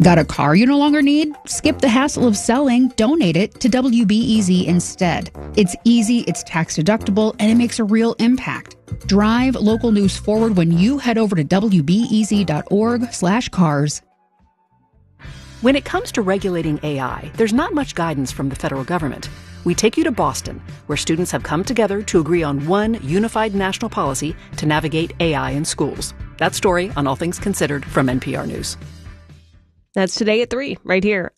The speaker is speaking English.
Got a car you no longer need? Skip the hassle of selling, donate it to WBEZ instead. It's easy, it's tax deductible, and it makes a real impact. Drive local news forward when you head over to wbez.org/cars. When it comes to regulating AI, there's not much guidance from the federal government. We take you to Boston, where students have come together to agree on one unified national policy to navigate AI in schools. That story on All Things Considered from NPR News. That's today at 3, right here